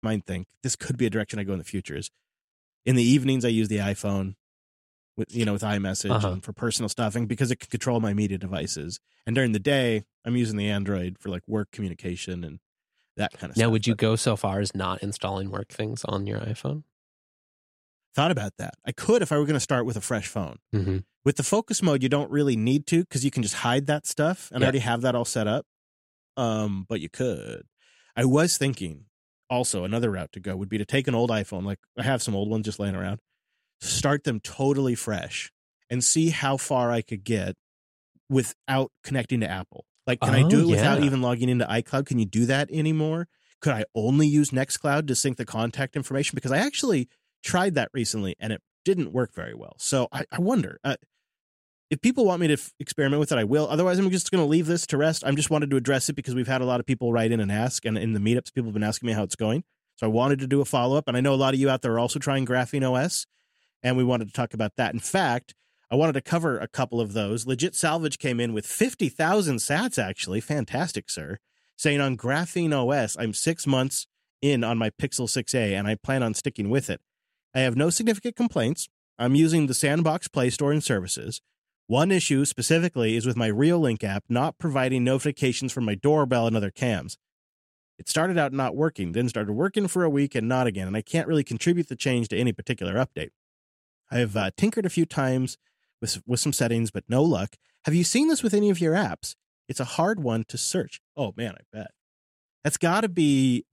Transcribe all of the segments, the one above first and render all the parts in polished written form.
mind think this could be a direction I go in the future is in the evenings I use the iPhone with iMessage and for personal stuffing because it can control my media devices. And during the day, I'm using the Android for like work communication and that kind of stuff. Now, would you go so far as not installing work things on your iPhone? Thought about that. I could if I were going to start with a fresh phone. Mm-hmm. With the focus mode, you don't really need to because you can just hide that stuff. And I already have that all set up. But you could. I was thinking also another route to go would be to take an old iPhone. Like I have some old ones just laying around. Start them totally fresh and see how far I could get without connecting to Apple. Like, can I do it without even logging into iCloud? Can you do that anymore? Could I only use Nextcloud to sync the contact information? Because I actually tried that recently and it didn't work very well. So I wonder if people want me to experiment with it, I will. Otherwise, I'm just going to leave this to rest. I just wanted to address it because we've had a lot of people write in and ask, and in the meetups, people have been asking me how it's going. So I wanted to do a follow-up, and I know a lot of you out there are also trying Graphene OS, and we wanted to talk about that. In fact, I wanted to cover a couple of those. Legit Salvage came in with 50,000 sats, actually. Fantastic, sir. Saying on Graphene OS, I'm 6 months in on my Pixel 6a, and I plan on sticking with it. I have no significant complaints. I'm using the Sandbox Play Store and services. One issue specifically is with my Reolink app not providing notifications from my doorbell and other cams. It started out not working, then started working for a week and not again, and I can't really contribute the change to any particular update. I've tinkered a few times with some settings, but no luck. Have you seen this with any of your apps? It's a hard one to search. Oh, man, I bet. That's got to be,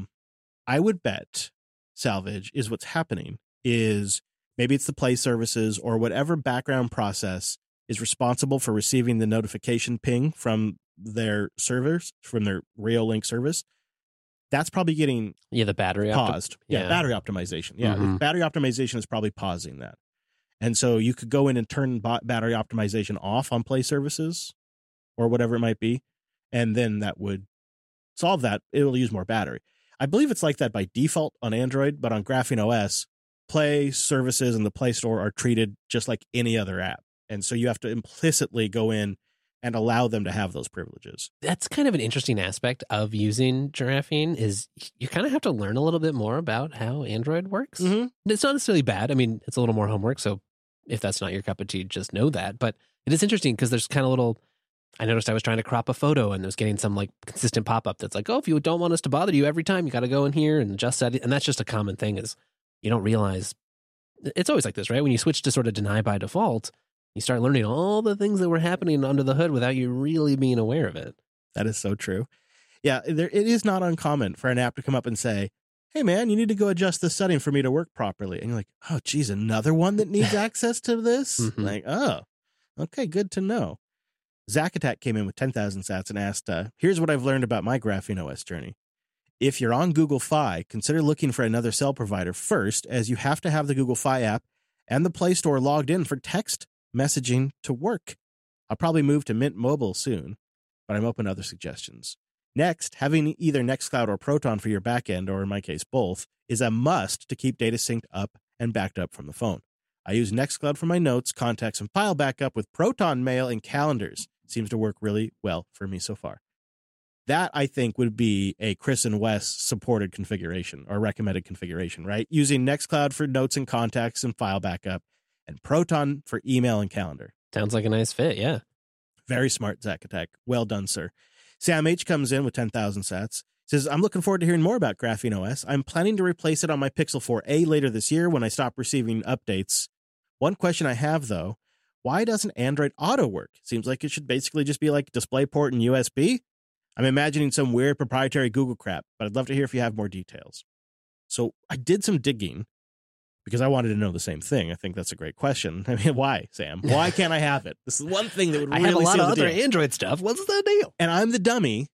I would bet, Salvage, is what's happening is maybe it's the Play services or whatever background process is responsible for receiving the notification ping from their servers, from their Reolink service. That's probably getting the battery paused. Battery optimization. Yeah, battery optimization is probably pausing that. And so you could go in and turn battery optimization off on Play services or whatever it might be, and then that would solve that. It'll use more battery. I believe it's like that by default on Android, but on Graphene OS, Play services and the Play Store are treated just like any other app. And so you have to implicitly go in and allow them to have those privileges. That's kind of an interesting aspect of using Graphene is you kind of have to learn a little bit more about how Android works. Mm-hmm. It's not necessarily bad. I mean, it's a little more homework. So if that's not your cup of tea, just know that. But it is interesting because there's kind of little, I noticed I was trying to crop a photo and I was getting some like consistent pop-up that's like, oh, if you don't want us to bother you every time, you got to go in here and adjust that. And that's just a common thing is you don't realize it's always like this, right? When you switch to sort of deny by default, you start learning all the things that were happening under the hood without you really being aware of it. That is so true. Yeah, it is not uncommon for an app to come up and say, hey, man, you need to go adjust this setting for me to work properly. And you're like, oh, geez, another one that needs access to this? Mm-hmm. Like, oh, okay, good to know. Zack Attack came in with 10,000 sats and asked, here's what I've learned about my Graphene OS journey. If you're on Google Fi, consider looking for another cell provider first, as you have to have the Google Fi app and the Play Store logged in for text messaging to work. I'll probably move to Mint Mobile soon, but I'm open to other suggestions. Next, having either Nextcloud or Proton for your backend, or in my case, both, is a must to keep data synced up and backed up from the phone. I use Nextcloud for my notes, contacts, and file backup with Proton Mail and calendars. Seems to work really well for me so far. That, I think, would be a Chris and Wes supported configuration or recommended configuration, right? Using Nextcloud for notes and contacts and file backup, and Proton for email and calendar. Sounds like a nice fit, yeah. Very smart, Zack Attack. Well done, sir. Sam H comes in with 10,000 sats. Says, I'm looking forward to hearing more about Graphene OS. I'm planning to replace it on my Pixel 4a later this year when I stop receiving updates. One question I have, though, why doesn't Android Auto work? Seems like it should basically just be like DisplayPort and USB. I'm imagining some weird proprietary Google crap, but I'd love to hear if you have more details. So I did some digging because I wanted to know the same thing. I think that's a great question. I mean, why, Sam? Why can't I have it? This is one thing that would really seal the deal. I have a lot of other Android stuff. What's the deal? And I'm the dummy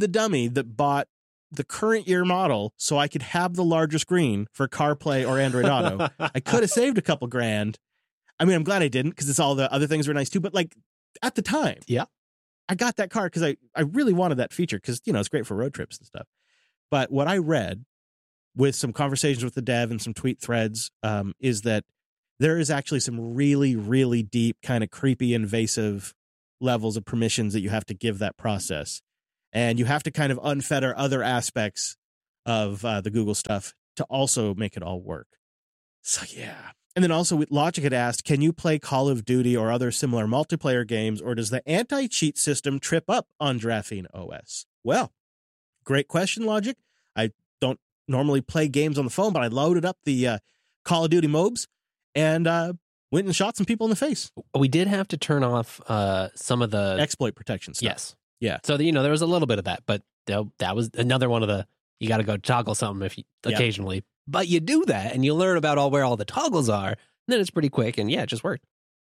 that bought the current year model so I could have the larger screen for CarPlay or Android Auto. I could have saved a couple grand. I mean, I'm glad I didn't because it's all the other things were nice too. But like at the time, yeah, I got that car because I really wanted that feature because, you know, it's great for road trips and stuff. But what I read with some conversations with the dev and some tweet threads is that there is actually some really, really deep, kind of creepy, invasive levels of permissions that you have to give that process. And you have to kind of unfetter other aspects of the Google stuff to also make it all work. So, yeah. And then also Logic had asked, can you play Call of Duty or other similar multiplayer games, or does the anti-cheat system trip up on Graphene OS? Well, great question, Logic. I don't normally play games on the phone, but I loaded up the Call of Duty MOBs and went and shot some people in the face. We did have to turn off some of the exploit protection stuff. Yes. Yeah. So, there was a little bit of that, but that was another one of the, you got to go toggle something if you, occasionally. But you do that and you learn about where all the toggles are. And then it's pretty quick. And yeah, it just worked.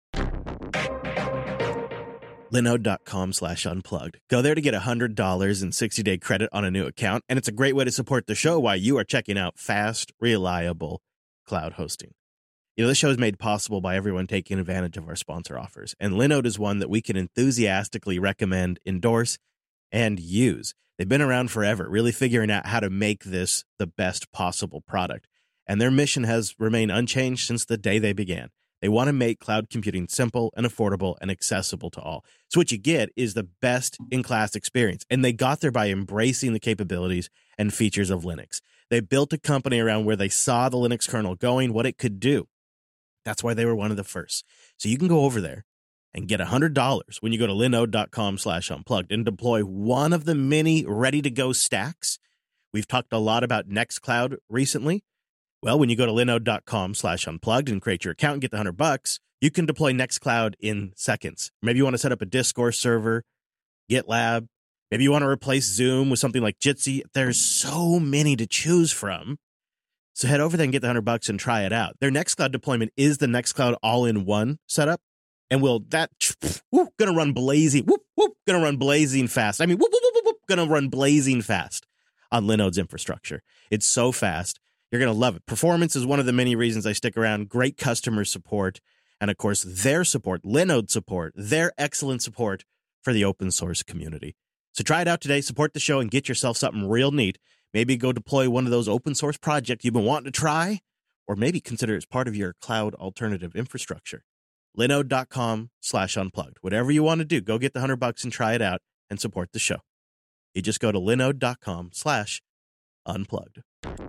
Linode.com/unplugged. Go there to get $100 in 60-day credit on a new account. And it's a great way to support the show while you are checking out fast, reliable cloud hosting. This show is made possible by everyone taking advantage of our sponsor offers. And Linode is one that we can enthusiastically recommend, endorse, and use. They've been around forever, really figuring out how to make this the best possible product. And their mission has remained unchanged since the day they began. They want to make cloud computing simple and affordable and accessible to all. So what you get is the best in-class experience. And they got there by embracing the capabilities and features of Linux. They built a company around where they saw the Linux kernel going, what it could do. That's why they were one of the first. So you can go over there and get $100 when you go to linode.com/unplugged and deploy one of the many ready-to-go stacks. We've talked a lot about Nextcloud recently. Well, when you go to linode.com/unplugged and create your account and get the $100, you can deploy Nextcloud in seconds. Maybe you want to set up a Discourse server, GitLab. Maybe you want to replace Zoom with something like Jitsi. There's so many to choose from. So head over there and get the $100 and try it out. Their Nextcloud deployment is the Nextcloud all-in-one setup. And gonna run blazing, gonna run blazing fast. I mean, gonna run blazing fast on Linode's infrastructure. It's so fast. You're gonna love it. Performance is one of the many reasons I stick around. Great customer support. And of course, their support, Linode support, their excellent support for the open source community. So try it out today, support the show, and get yourself something real neat. Maybe go deploy one of those open source projects you've been wanting to try, or maybe consider it as part of your cloud alternative infrastructure. Linode.com/unplugged. Whatever you want to do, go get the $100 and try it out and support the show. You just go to linode.com/unplugged.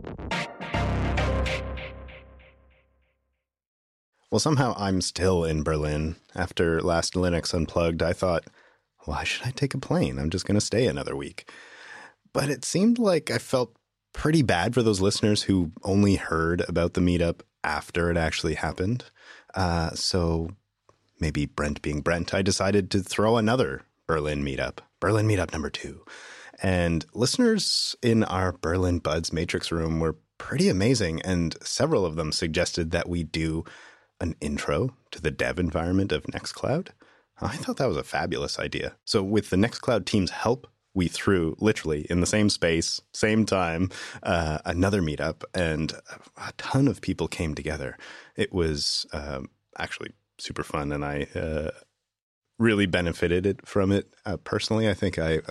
Well, somehow I'm still in Berlin. After last Linux Unplugged, I thought, why should I take a plane? I'm just going to stay another week. But it seemed like I felt pretty bad for those listeners who only heard about the meetup after it actually happened. So maybe Brent being Brent, I decided to throw another Berlin meetup number 2. And listeners in our Berlin Buds Matrix room were pretty amazing. And several of them suggested that we do an intro to the dev environment of Nextcloud. I thought that was a fabulous idea. So with the Nextcloud team's help, we threw literally in the same space, same time, another meetup, and a ton of people came together. It was actually super fun, and I really benefited from it. Personally, I think I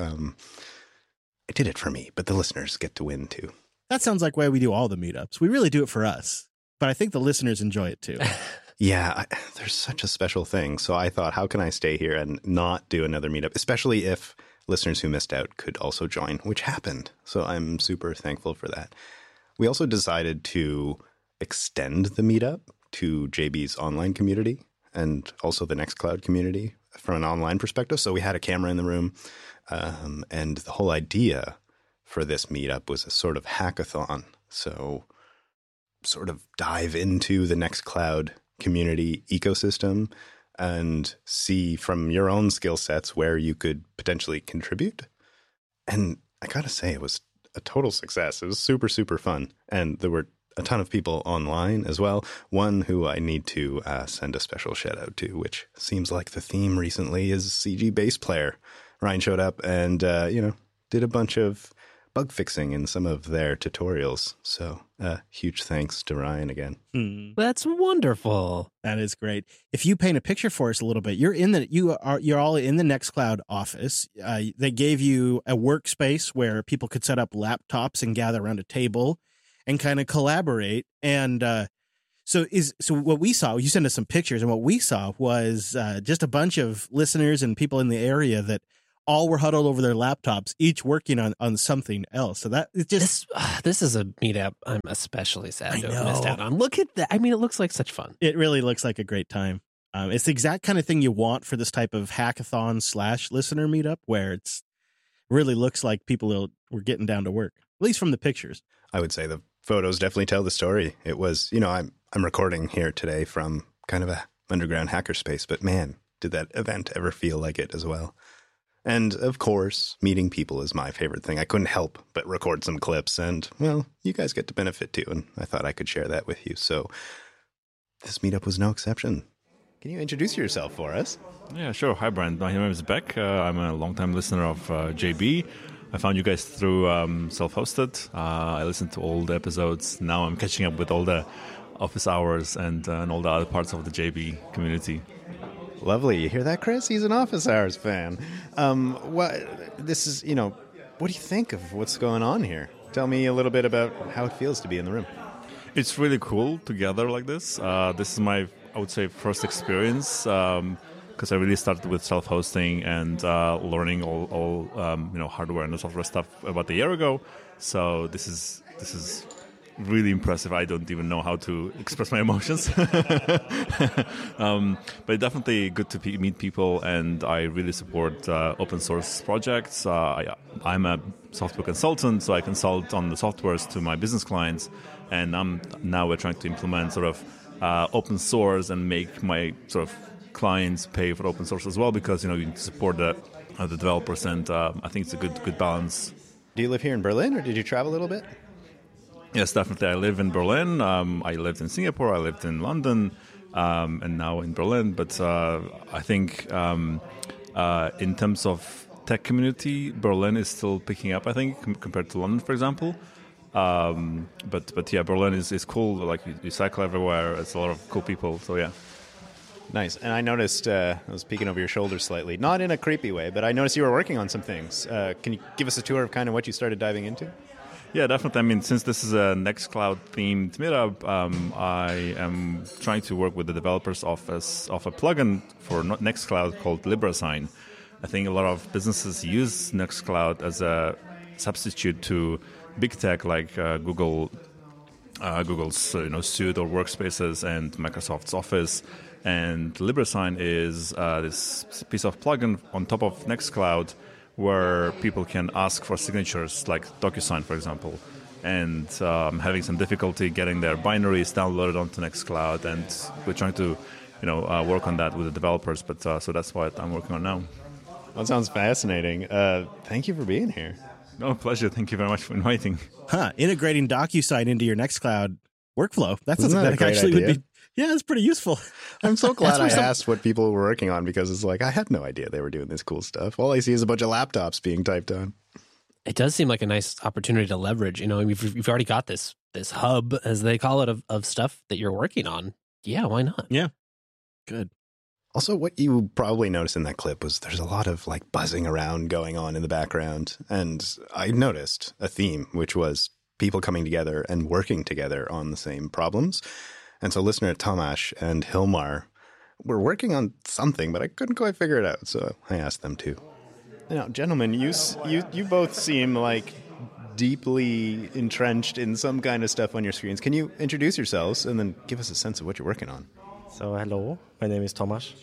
did it for me, but the listeners get to win too. That sounds like why we do all the meetups. We really do it for us, but I think the listeners enjoy it too. Yeah, there's such a special thing. So I thought, how can I stay here and not do another meetup, especially if listeners who missed out could also join, which happened. So I'm super thankful for that. We also decided to extend the meetup to JB's online community and also the Nextcloud community from an online perspective. So we had a camera in the room, and the whole idea for this meetup was a sort of hackathon. So sort of dive into the Nextcloud community ecosystem and see from your own skill sets where you could potentially contribute. And I gotta say, it was a total success. It was super, super fun. And there were a ton of people online as well. One who I need to send a special shout out to, which seems like the theme recently, is CG bass player. Ryan showed up and, did a bunch of bug fixing in some of their tutorials. So huge thanks to Ryan again. That's wonderful. That is great. If you paint a picture for us a little bit, you're all in the Nextcloud office. They gave you a workspace where people could set up laptops and gather around a table and kind of collaborate. And so what we saw, you sent us some pictures, and what we saw was just a bunch of listeners and people in the area that all were huddled over their laptops, each working on something else. So that it just this is a meetup I'm especially sad I to have know. missed out on. Look at that. I mean, it looks like such fun. it really looks like a great time. It's the exact kind of thing you want for this type of hackathon / listener meetup, where it's really looks like people were getting down to work, at least from the pictures. I would say the photos definitely tell the story. It was, I'm recording here today from kind of a underground hackerspace, but man, did that event ever feel like it as well. And of course, meeting people is my favorite thing. I couldn't help but record some clips, and well, you guys get to benefit too, and I thought I could share that with you. So this meetup was no exception. Can you introduce yourself for us? Yeah, sure. Hi, Brian. My name is Beck. I'm a longtime listener of JB. I found you guys through Self-Hosted. I listened to all the episodes. Now I'm catching up with all the office hours and all the other parts of the JB community. Lovely. You hear that, Chris? He's an Office Hours fan. What do you think of what's going on here? Tell me a little bit about how it feels to be in the room. It's really cool to gather like this. This is my, I would say, first experience because I really started with self-hosting and learning all hardware and software stuff about a year ago. So this is really impressive. I don't even know how to express my emotions. But definitely good to meet people, and I really support open source projects. I'm a software consultant, so I consult on the softwares to my business clients, and now we're trying to implement sort of open source and make my sort of clients pay for open source as well, because you need to support the developers, and I think it's a good balance. Do you live here in Berlin, or did you travel a little bit? Yes, definitely. I live in Berlin. I lived in Singapore. I lived in London, and now in Berlin. But I think in terms of tech community, Berlin is still picking up, I think, compared to London, for example. But yeah, Berlin is cool. Like you cycle everywhere. It's a lot of cool people. So yeah. Nice. And I noticed, I was peeking over your shoulder slightly, not in a creepy way, but I noticed you were working on some things. Can you give us a tour of kind of what you started diving into? Yeah, definitely. I mean, since this is a Nextcloud-themed meetup, I am trying to work with the developers of a plugin for Nextcloud called LibreSign. I think a lot of businesses use Nextcloud as a substitute to big tech like Google's Suite or Workspaces and Microsoft's Office. And LibreSign is this piece of plugin on top of Nextcloud, where people can ask for signatures, like DocuSign, for example. And I'm having some difficulty getting their binaries downloaded onto Nextcloud, and we're trying to, work on that with the developers. But so that's what I'm working on now. That sounds fascinating. Thank you for being here. No, pleasure. Thank you very much for inviting. Integrating DocuSign into your Nextcloud workflow. That's Isn't that a great actually idea? would be. Yeah, it's pretty useful. I'm so glad I asked what people were working on, because it's like I had no idea they were doing this cool stuff. All I see is a bunch of laptops being typed on. It does seem like a nice opportunity to leverage. You've already got this hub, as they call it, of stuff that you're working on. Yeah, why not? Yeah, good. Also, what you probably noticed in that clip was there's a lot of like buzzing around going on in the background. And I noticed a theme, which was people coming together and working together on the same problems. And so listener Tomasz and Hilmar were working on something, but I couldn't quite figure it out. So I asked them to. Now, gentlemen, you both seem like deeply entrenched in some kind of stuff on your screens. Can you introduce yourselves and then give us a sense of what you're working on? So hello, my name is Tomasz.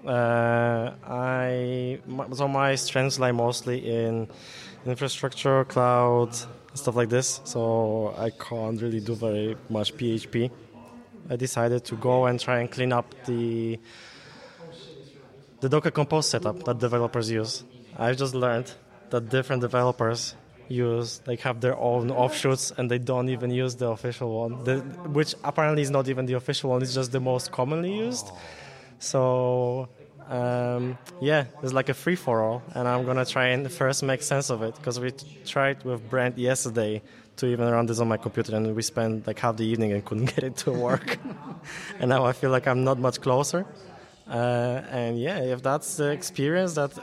My strengths lie mostly in infrastructure, cloud, stuff like this. So I can't really do very much PHP. I decided to go and try and clean up the Docker Compose setup that developers use. I've just learned that different developers have their own offshoots, and they don't even use the official one, which apparently is not even the official one. It's just the most commonly used. So there's like a free-for-all, and I'm going to try and first make sense of it, because we tried with Brent yesterday to even run this on my computer, and we spent like half the evening and couldn't get it to work. And now I feel like I'm not much closer. If that's the experience that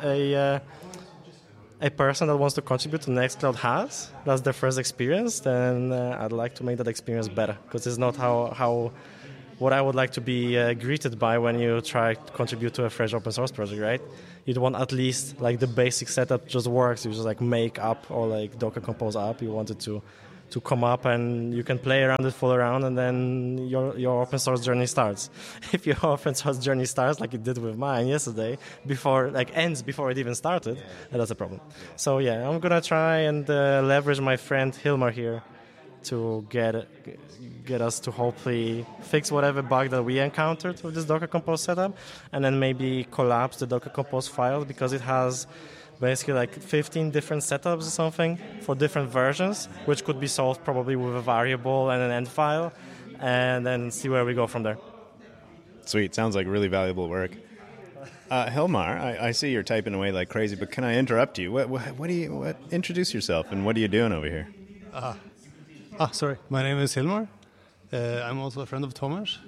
a person that wants to contribute to Nextcloud has, that's their first experience, then I'd like to make that experience better, because it's not how what I would like to be greeted by when you try to contribute to a fresh open source project, right? You'd want at least like the basic setup just works. You just like make up or like Docker Compose up. You want it to come up and you can play around it, fool around, and then your open source journey starts. If your open source journey starts like it did with mine yesterday, ends before it even started, that's a problem. So yeah, I'm gonna try and leverage my friend Hilmar here to get us to hopefully fix whatever bug that we encountered with this Docker Compose setup, and then maybe collapse the Docker Compose file because it has basically like 15 different setups or something for different versions, which could be solved probably with a variable and an end file, and then see where we go from there. Sweet. Sounds like really valuable work. Hilmar, I see you're typing away like crazy, but can I interrupt you? What introduce yourself and what are you doing over here? Sorry. My name is Hilmar. I'm also a friend of Thomas.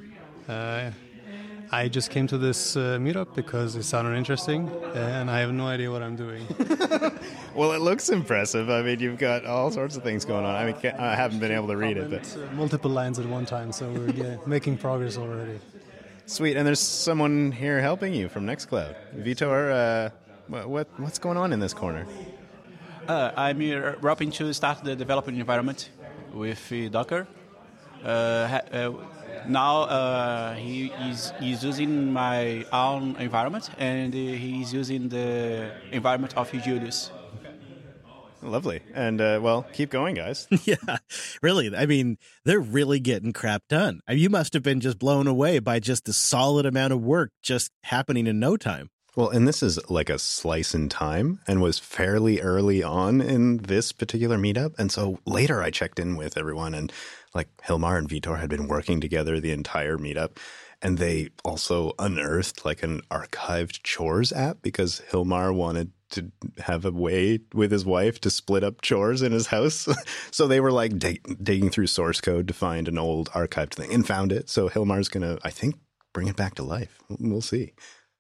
I just came to this meetup because it sounded interesting, and I have no idea what I'm doing. Well, it looks impressive. I mean, you've got all sorts of things going on. I mean, I haven't been able to read it, but multiple lines at one time, so we're making progress already. Sweet. And there's someone here helping you from Nextcloud. Vitor, what's going on in this corner? I'm helping to start the development environment with Docker. Now he's using my own environment, and he's using the environment of Julius. Lovely. And, well, keep going, guys. Yeah, really. I mean, they're really getting crap done. I mean, you must have been just blown away by just the solid amount of work just happening in no time. Well, and this is like a slice in time and was fairly early on in this particular meetup. And so later I checked in with everyone, and like Hilmar and Vitor had been working together the entire meetup. And they also unearthed like an archived chores app because Hilmar wanted to have a way with his wife to split up chores in his house. So they were like digging through source code to find an old archived thing and found it. So Hilmar's going to, I think, bring it back to life. We'll see.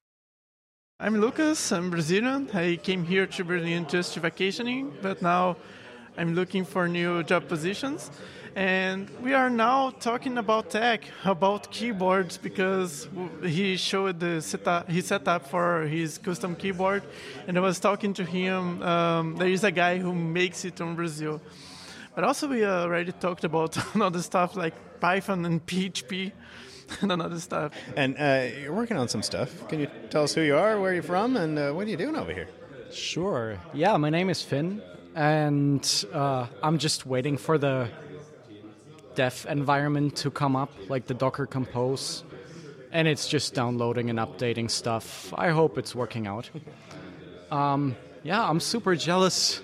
I'm Lucas, I'm Brazilian. I came here to Berlin just vacationing, but now I'm looking for new job positions. And we are now talking about tech, about keyboards, because he showed his setup for his custom keyboard. And I was talking to him. There is a guy who makes it in Brazil. But also we already talked about other stuff like Python and PHP. And another stuff. And you're working on some stuff. Can you tell us who you are, where you're from, and what are you doing over here? Sure. Yeah, my name is Finn, and I'm just waiting for the dev environment to come up, like the Docker Compose, and it's just downloading and updating stuff. I hope it's working out. Yeah, I'm super jealous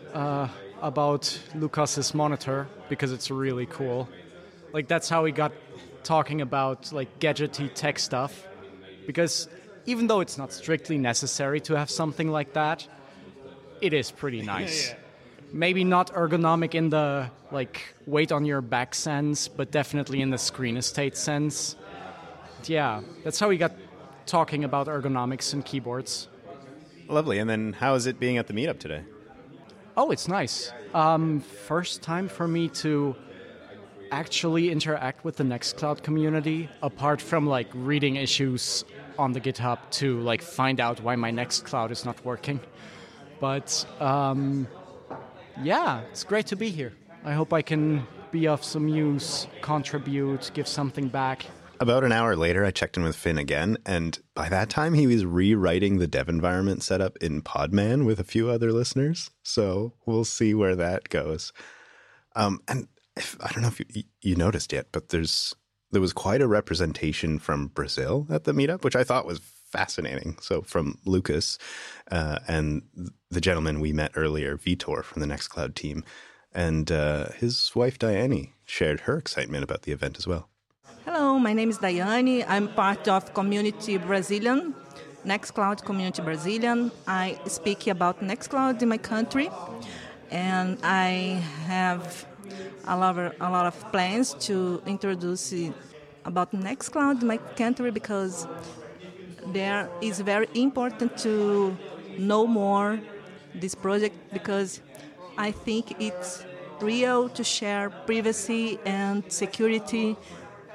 about Lucas's monitor because it's really cool. Like, that's how we got talking about like gadgety tech stuff, because even though it's not strictly necessary to have something like that, it is pretty nice. Yeah. Maybe not ergonomic in the like weight on your back sense, but definitely in the screen estate sense. Yeah, that's how we got talking about ergonomics and keyboards. Lovely. And then how is it being at the meetup today? Oh, it's nice. First time for me to actually interact with the Nextcloud community, apart from like reading issues on the GitHub to like find out why my Nextcloud is not working. But yeah, it's great to be here. I hope I can be of some use, contribute, give something back. About an hour later, I checked in with Finn again, and by that time he was rewriting the dev environment setup in Podman with a few other listeners. So we'll see where that goes. And I don't know if you noticed yet, but there was quite a representation from Brazil at the meetup, which I thought was fascinating. So from Lucas and the gentleman we met earlier, Vitor from the Nextcloud team, and his wife Daiane shared her excitement about the event as well. Hello, my name is Daiane. I'm part of Community Brazilian, Nextcloud Community Brazilian. I speak about Nextcloud in my country, and I have a lot of plans to introduce about Nextcloud in my country, because there is very important to know more this project, because I think it's real to share privacy and security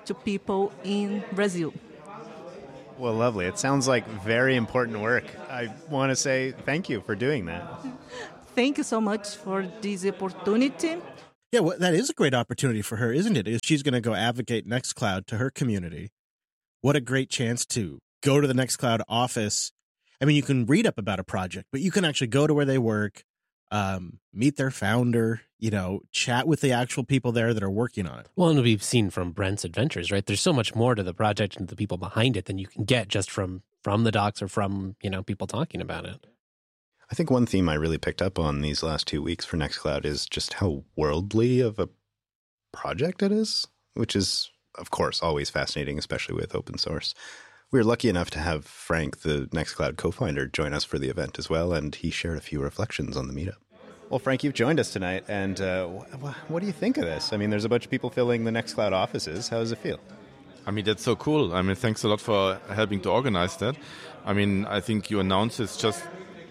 to people in Brazil. Well, lovely. It sounds like very important work. I want to say thank you for doing that. Thank you so much for this opportunity. Yeah, well, that is a great opportunity for her, isn't it? If she's going to go advocate Nextcloud to her community, what a great chance to go to the Nextcloud office. I mean, you can read up about a project, but you can actually go to where they work, meet their founder, chat with the actual people there that are working on it. Well, and we've seen from Brent's adventures, right? There's so much more to the project and the people behind it than you can get just from the docs or from, people talking about it. I think one theme I really picked up on these last 2 weeks for Nextcloud is just how worldly of a project it is, which is, of course, always fascinating, especially with open source. We were lucky enough to have Frank, the Nextcloud co-founder, join us for the event as well, and he shared a few reflections on the meetup. Well, Frank, you've joined us tonight, and what do you think of this? I mean, there's a bunch of people filling the Nextcloud offices. How does it feel? I mean, that's so cool. I mean, thanks a lot for helping to organize that. I mean, I think you announced this just,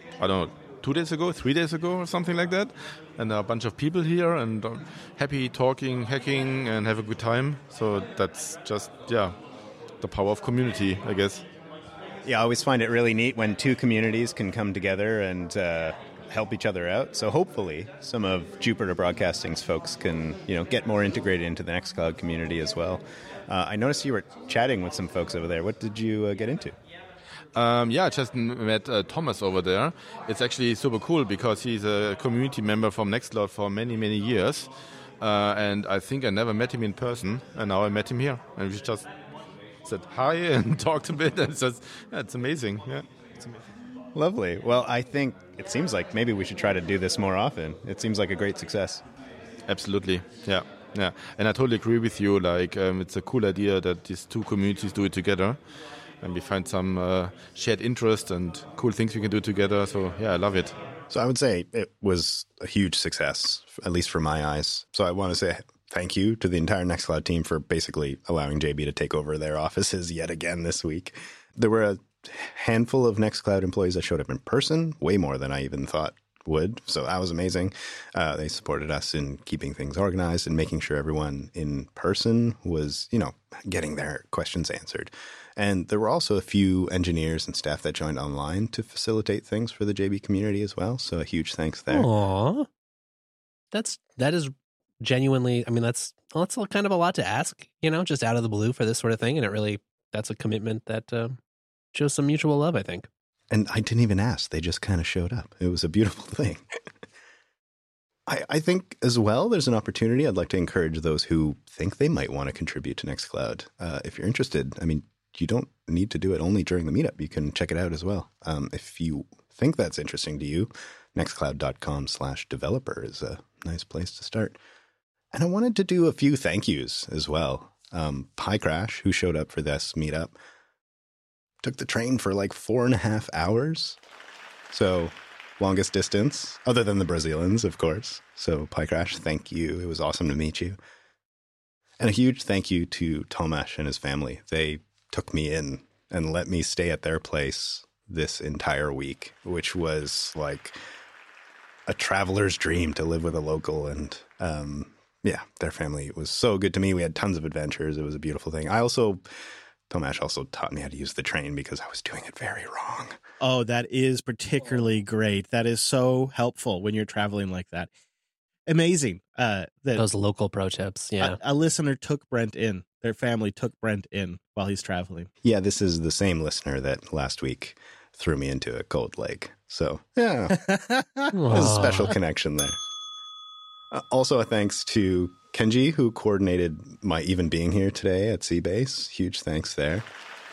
2 days ago, 3 days ago, or something like that. And there are a bunch of people here and happy talking, hacking, and have a good time. So that's just, the power of community, I guess. Yeah, I always find it really neat when two communities can come together and help each other out. So hopefully some of Jupiter Broadcasting's folks can, get more integrated into the Nextcloud community as well. I noticed you were chatting with some folks over there. What did you get into? I just met Thomas over there. It's actually super cool because he's a community member from Nextcloud for many, many years. And I think I never met him in person. And now I met him here. And we just said hi and talked a bit. And it's amazing. Yeah, it's amazing. Lovely. Well, I think it seems like maybe we should try to do this more often. It seems like a great success. Absolutely. Yeah. And I totally agree with you. Like, it's a cool idea that these two communities do it together. And we find some shared interest and cool things we can do together. So, I love it. So I would say it was a huge success, at least for my eyes. So I want to say thank you to the entire Nextcloud team for basically allowing JB to take over their offices yet again this week. There were a handful of Nextcloud employees that showed up in person, way more than I even thought would. So that was amazing. They supported us in keeping things organized and making sure everyone in person was, getting their questions answered. And there were also a few engineers and staff that joined online to facilitate things for the JB community as well. So a huge thanks there. Aww. That is genuinely, I mean, that's kind of a lot to ask, just out of the blue for this sort of thing. And that's a commitment that shows some mutual love, I think. And I didn't even ask. They just kind of showed up. It was a beautiful thing. I think as well, there's an opportunity. I'd like to encourage those who think they might want to contribute to Nextcloud. If you're interested, I mean, you don't need to do it only during the meetup. You can check it out as well. If you think that's interesting to you, nextcloud.com/developer is a nice place to start. And I wanted to do a few thank yous as well. PyCrash, who showed up for this meetup, took the train for like 4.5 hours. So longest distance, other than the Brazilians, of course. So PyCrash, thank you. It was awesome to meet you. And a huge thank you to Tomasz and his family. They took me in and let me stay at their place this entire week, which was like a traveler's dream to live with a local. And their family was so good to me. We had tons of adventures. It was a beautiful thing. Tomasz also taught me how to use the train because I was doing it very wrong. Oh, that is particularly great. That is so helpful when you're traveling like that. Amazing. Those local pro tips, yeah. A listener took Brent in. Their family took Brent in while he's traveling. Yeah, this is the same listener that last week threw me into a cold lake. So, yeah, there's a special connection there. Also, a thanks to Kenji, who coordinated my even being here today at Seabase. Huge thanks there.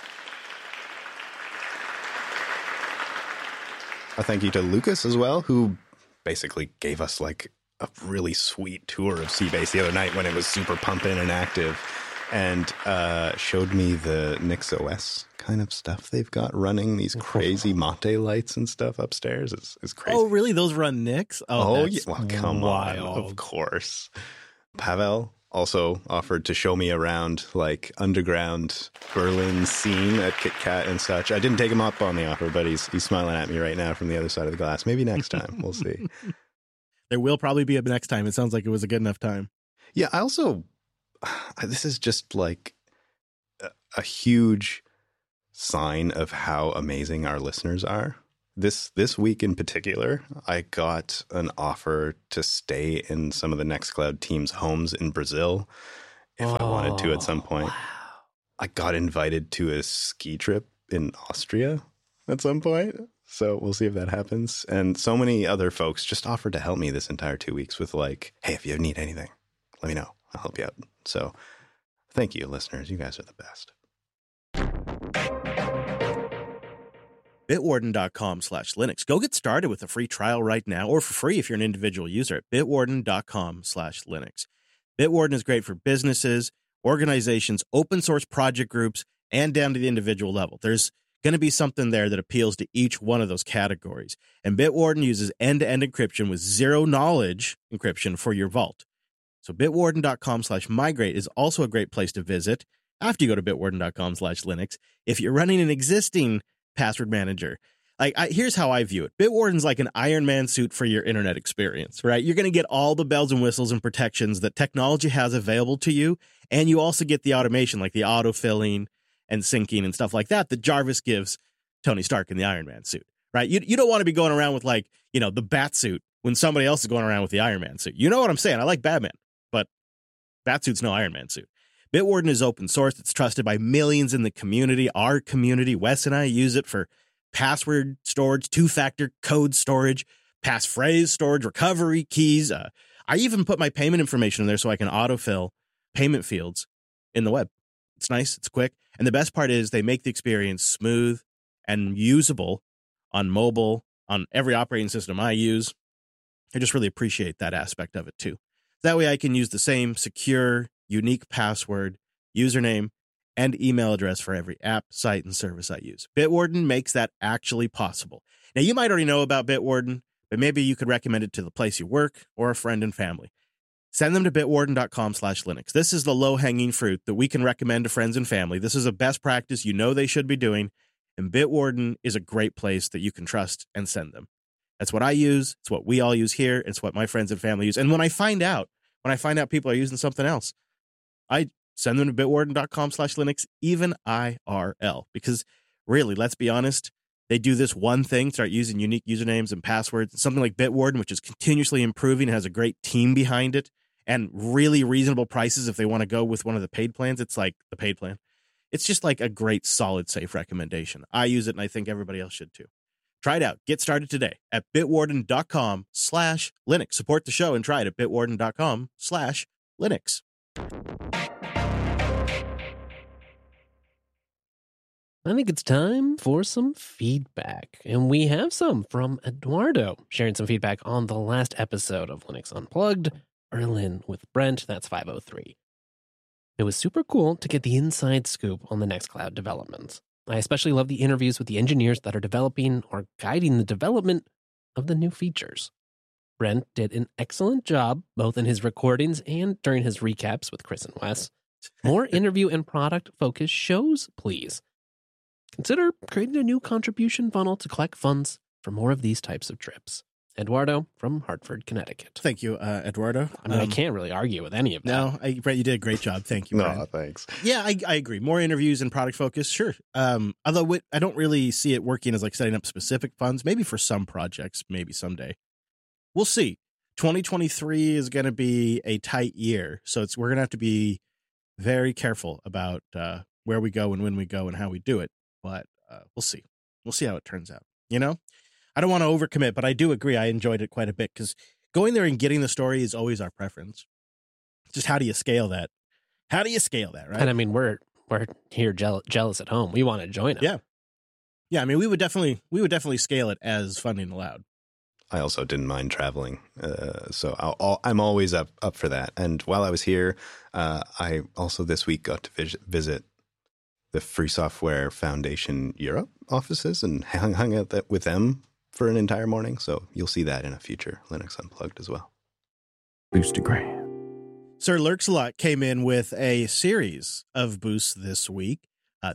A thank you to Lucas as well, who basically gave us like a really sweet tour of Seabase the other night when it was super pumping and active, and showed me the NixOS kind of stuff they've got running, these crazy Mate lights and stuff upstairs. It's crazy. Oh, really? Those run Nix? Oh yeah. Well, come on. Of course. Pavel also offered to show me around like underground Berlin scene at KitKat and such. I didn't take him up on the offer, but he's smiling at me right now from the other side of the glass. Maybe next time. We'll see. There will probably be a next time. It sounds like it was a good enough time. Yeah, I also, this is just like a huge sign of how amazing our listeners are. This week in particular, I got an offer to stay in some of the Nextcloud team's homes in Brazil if I wanted to at some point. Wow. I got invited to a ski trip in Austria at some point. So we'll see if that happens. And so many other folks just offered to help me this entire 2 weeks with like, hey, if you need anything, let me know. I'll help you out. So thank you, listeners. You guys are the best. Bitwarden.com/Linux. Go get started with a free trial right now, or for free if you're an individual user at Bitwarden.com/Linux. Bitwarden is great for businesses, organizations, open source project groups, and down to the individual level. There's going to be something there that appeals to each one of those categories. And Bitwarden uses end-to-end encryption with zero-knowledge encryption for your vault. So Bitwarden.com/migrate is also a great place to visit after you go to Bitwarden.com/Linux. If you're running an existing password manager, here's how I view it. Bitwarden's like an Iron Man suit for your internet experience, right? You're going to get all the bells and whistles and protections that technology has available to you, and you also get the automation like the autofilling and syncing and stuff like that Jarvis gives Tony Stark in the Iron Man suit, right? You don't want to be going around with the bat suit when somebody else is going around with the Iron Man suit. You know what I'm saying? I like Batman, but bat suit's no Iron Man suit. Bitwarden is open source. It's trusted by millions in the community. Our community, Wes and I use it for password storage, two-factor code storage, passphrase storage, recovery keys. I even put my payment information in there so I can autofill payment fields in the web. It's nice. It's quick. And the best part is they make the experience smooth and usable on mobile, on every operating system I use. I just really appreciate that aspect of it too. That way I can use the same secure, unique password, username, and email address for every app, site, and service I use. Bitwarden makes that actually possible. Now, you might already know about Bitwarden, but maybe you could recommend it to the place you work or a friend and family. Send them to Bitwarden.com/Linux. This is the low-hanging fruit that we can recommend to friends and family. This is a best practice you know they should be doing, and Bitwarden is a great place that you can trust and send them. That's what I use. It's what we all use here. It's what my friends and family use. And when I find out people are using something else, I send them to Bitwarden.com/Linux, even IRL. Because really, let's be honest, they do this one thing, start using unique usernames and passwords. Something like Bitwarden, which is continuously improving and has a great team behind it, and really reasonable prices if they want to go with one of the paid plans. It's like the paid plan. It's just like a great, solid, safe recommendation. I use it, and I think everybody else should too. Try it out. Get started today at Bitwarden.com/Linux. Support the show and try it at Bitwarden.com/Linux. I think it's time for some feedback. And we have some from Eduardo, sharing some feedback on the last episode of Linux Unplugged, Berlin with Brent. That's 503. It was super cool to get the inside scoop on the Nextcloud developments. I especially love the interviews with the engineers that are developing or guiding the development of the new features. Brent did an excellent job, both in his recordings and during his recaps with Chris and Wes. More interview and product-focused shows, please. Consider creating a new contribution funnel to collect funds for more of these types of trips. Eduardo from Hartford, Connecticut. Thank you, Eduardo. I mean, I can't really argue with any of that. No, Brett, you did a great job. Thank you, Brett. No, thanks. Yeah, I agree. More interviews and product focus, sure. Although I don't really see it working as like setting up specific funds. Maybe for some projects, maybe someday. We'll see. 2023 is going to be a tight year, so we're going to have to be very careful about where we go and when we go and how we do it. But we'll see. We'll see how it turns out. You know, I don't want to overcommit, but I do agree. I enjoyed it quite a bit because going there and getting the story is always our preference. Just how do you scale that? How do you scale that, right? And I mean, we're here jealous at home. We want to join them. Yeah. I mean, we would definitely scale it as funding allowed. I also didn't mind traveling, so I'm always up for that. And while I was here, I also this week got to visit the Free Software Foundation Europe offices and hung out with them for an entire morning. So you'll see that in a future Linux Unplugged as well. Boostagram. Sir Lurks-a-Lot came in with a series of boosts this week.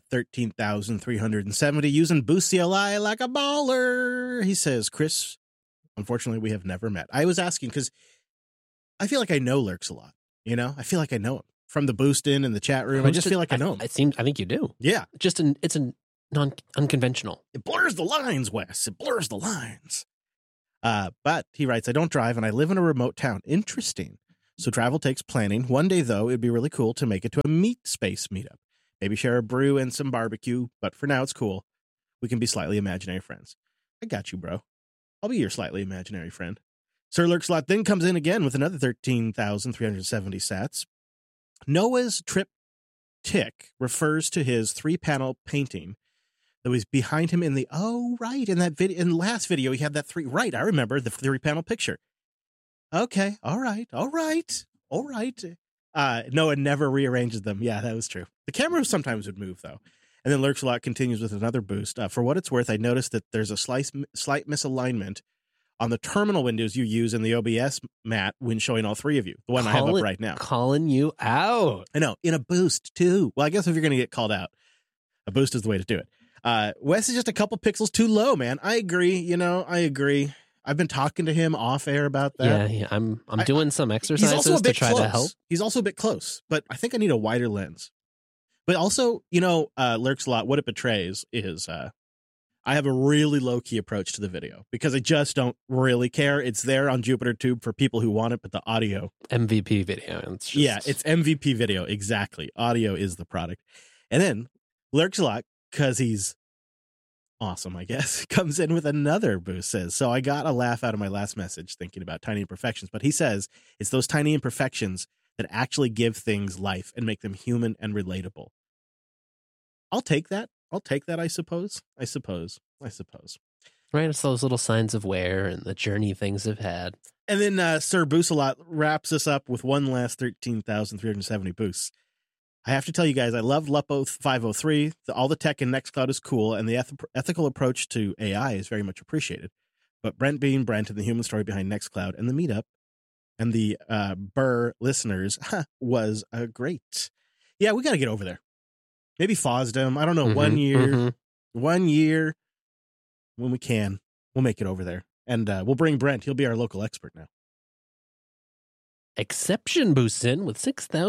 13,370 using Boost CLI like a baller. He says, Chris, unfortunately, we have never met. I was asking because I feel like I know Lurks-a-Lot. You know, I feel like I know him from the boost in the chat room. I just feel like I know him. I think you do. Yeah. It's unconventional. It blurs the lines, Wes. It blurs the lines. But he writes, I don't drive and I live in a remote town. Interesting. So travel takes planning. One day, though, it'd be really cool to make it to a meat space meetup. Maybe share a brew and some barbecue. But for now, it's cool. We can be slightly imaginary friends. I got you, bro. I'll be your slightly imaginary friend. Sir Lurkslot then comes in again with another 13,370 sats. Noah's triptych refers to his 3-panel painting that was behind him in that video. In the last video, he had that 3. Right, I remember the 3-panel picture. Okay, all right. Noah never rearranges them. Yeah, that was true. The camera sometimes would move, though. And then Lurkslot continues with another boost. For what it's worth, I noticed that there's a slight misalignment on the terminal windows you use in the OBS, Matt, when showing all 3 of you. The one I have up right now. Calling you out. I know, in a boost, too. Well, I guess if you're going to get called out, a boost is the way to do it. Wes is just a couple pixels too low, man. I agree. I agree. I've been talking to him off air about that. Yeah. I'm doing some exercises to try to help. He's also a bit close, but I think I need a wider lens. But also, Lurkslot, what it betrays is I have a really low-key approach to the video because I just don't really care. It's there on JupyterTube for people who want it, but the audio... MVP video. Yeah, it's MVP video, exactly. Audio is the product. And then Lurkslot, because he's awesome, I guess, comes in with another boost, says, so I got a laugh out of my last message thinking about tiny imperfections, but he says it's those tiny imperfections that actually give things life and make them human and relatable. I'll take that, I suppose. Right, it's those little signs of wear and the journey things have had. And then Sir Boosalot wraps us up with one last 13,370 boosts. I have to tell you guys, I love Lupo 503. All the tech in Nextcloud is cool, and the ethical approach to AI is very much appreciated. But Brent being Brent and the human story behind Nextcloud and the meetup and the Burr listeners was great. Yeah, we got to get over there. Maybe FOSDEM. I don't know. 1 year. 1 year. When we can, we'll make it over there. And we'll bring Brent. He'll be our local expert now. Exception boosts in with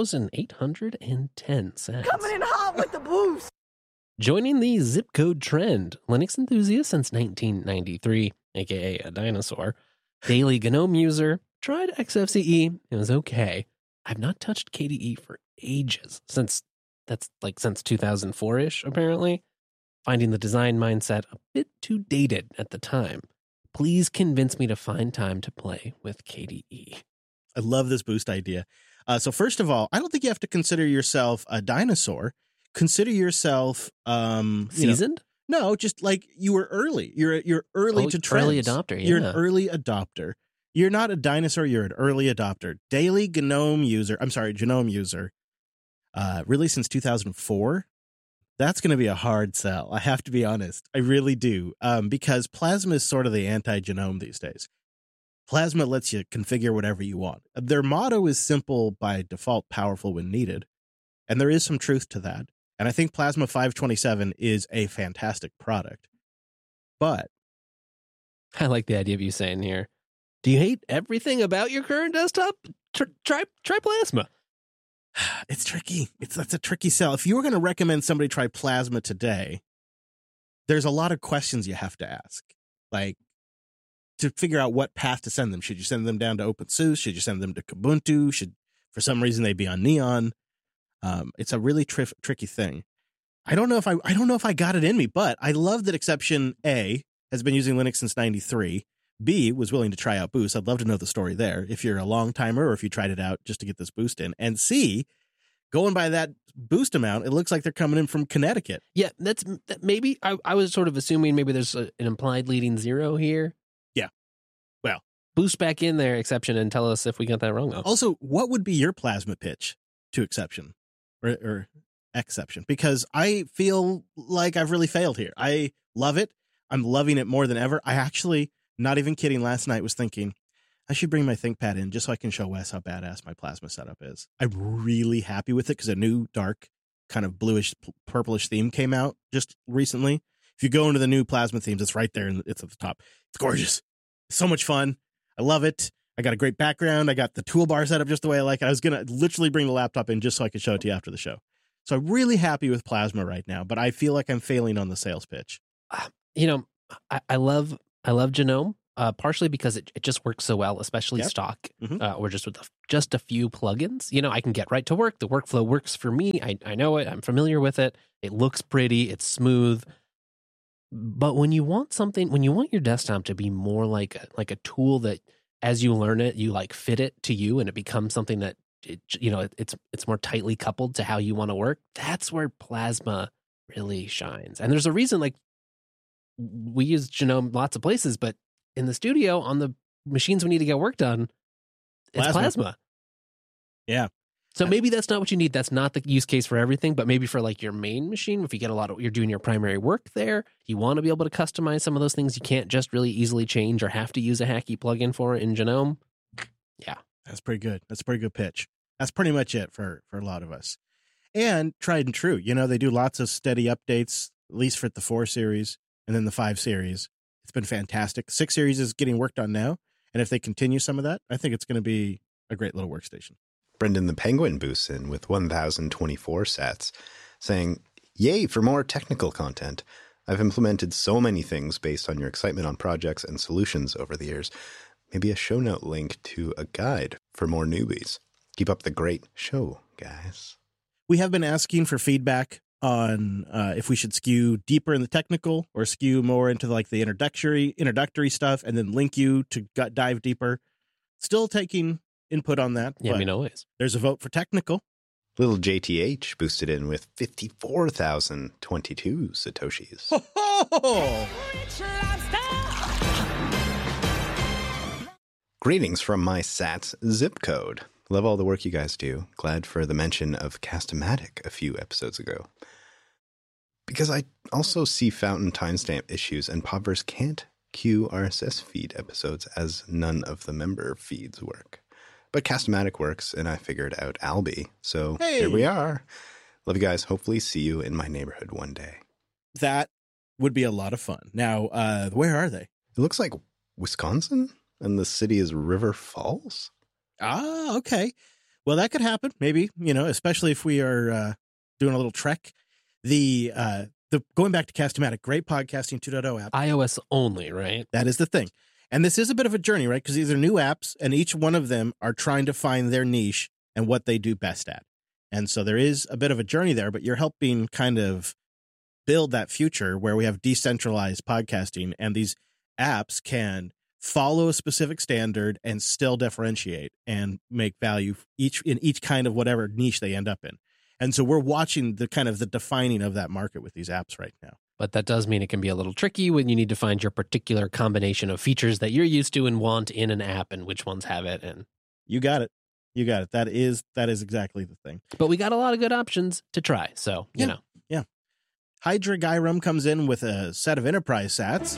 6,810 cents. Coming in hot with the boost. Joining the zip code trend, Linux enthusiast since 1993, aka a dinosaur, daily GNOME user, tried XFCE, it was okay. I've not touched KDE for ages, since 2004-ish, apparently. Finding the design mindset a bit too dated at the time. Please convince me to find time to play with KDE. I love this boost idea. So first of all, I don't think you have to consider yourself a dinosaur. Consider yourself seasoned. No, just like you were early. You're early to trends. Early adopter. Yeah. You're an early adopter. You're not a dinosaur. You're an early adopter. Daily GNOME user. Really since 2004. That's going to be a hard sell. I have to be honest. I really do. Because Plasma is sort of the anti-GNOME these days. Plasma lets you configure whatever you want. Their motto is simple by default, powerful when needed. And there is some truth to that. And I think Plasma 527 is a fantastic product. But I like the idea of you saying here, do you hate everything about your current desktop? Try Plasma. It's tricky. That's a tricky sell. If you were going to recommend somebody try Plasma today, there's a lot of questions you have to ask. Like, to figure out what path to send them. Should you send them down to OpenSUSE? Should you send them to Kubuntu? Should, for some reason, they be on Neon? It's a really tricky thing. I don't know if I got it in me, but I love that Exception A has been using Linux since 93. B was willing to try out Boost. I'd love to know the story there. If you're a long timer or if you tried it out just to get this boost in. And C, going by that boost amount, it looks like they're coming in from Connecticut. Yeah, maybe I was sort of assuming maybe there's an implied leading zero here. Yeah. Well, boost back in there, Exception, and tell us if we got that wrong. Also, what would be your Plasma pitch to Exception or Exception? Because I feel like I've really failed here. I love it. I'm loving it more than ever. I actually, not even kidding, last night was thinking I should bring my ThinkPad in just so I can show Wes how badass my Plasma setup is. I'm really happy with it because a new dark kind of bluish purplish theme came out just recently. If you go into the new Plasma themes, it's right there and it's at the top. It's gorgeous. It's so much fun. I love it. I got a great background. I got the toolbar set up just the way I like it. I was going to literally bring the laptop in just so I could show it to you after the show. So I'm really happy with Plasma right now, but I feel like I'm failing on the sales pitch. I love Genome, partially because it just works so well, especially stock, or just with just a few plugins. I can get right to work. The workflow works for me. I know it. I'm familiar with it. It looks pretty. It's smooth. But when you want your desktop to be more like a tool that, as you learn it, you like fit it to you, and it becomes something that it's more tightly coupled to how you want to work. That's where Plasma really shines. And there's a reason, like, we use Genome lots of places, but in the studio, on the machines we need to get work done, it's Plasma. Yeah. So maybe that's not what you need. That's not the use case for everything, but maybe for like your main machine, if you get you're doing your primary work there, you want to be able to customize some of those things you can't just really easily change or have to use a hacky plugin for in Genome. Yeah. That's pretty good. That's a pretty good pitch. That's pretty much it for a lot of us. And tried and true. They do lots of steady updates, at least for the 4 series and then the 5 series. It's been fantastic. 6 series is getting worked on now. And if they continue some of that, I think it's going to be a great little workstation. Brendan the Penguin boosts in with 1,024 sats, saying, "Yay for more technical content. I've implemented so many things based on your excitement on projects and solutions over the years. Maybe a show note link to a guide for more newbies. Keep up the great show, guys." We have been asking for feedback on if we should skew deeper in the technical or skew more into like the introductory stuff and then link you to dive deeper. Still taking input on that. Yeah, always. There's a vote for technical. Little JTH boosted in with 54,022 Satoshis. Greetings from my Sats zip code. Love all the work you guys do. Glad for the mention of Cast-O-Matic a few episodes ago. Because I also see Fountain timestamp issues and Podverse can't queue RSS feed episodes as none of the member feeds work. But Cast-O-Matic works, and I figured out Alby. So Here we are. Love you guys. Hopefully see you in my neighborhood one day. That would be a lot of fun. Now, where are they? It looks like Wisconsin, and the city is River Falls. Ah, okay. Well, that could happen. Maybe, especially if we are doing a little trek. The going back to Cast-O-Matic, great podcasting 2.0 app. iOS only, right? That is the thing. And this is a bit of a journey, right? Because these are new apps, and each one of them are trying to find their niche and what they do best at. And so there is a bit of a journey there, but you're helping kind of build that future where we have decentralized podcasting, and these apps can follow a specific standard and still differentiate and make value in each kind of whatever niche they end up in. And so we're watching the kind of the defining of that market with these apps right now. But that does mean it can be a little tricky when you need to find your particular combination of features that you're used to and want in an app, and which ones have it. And you got it. That is exactly the thing. But we got a lot of good options to try. So, you know. Yeah. Hydra Gyrum comes in with a set of enterprise sats.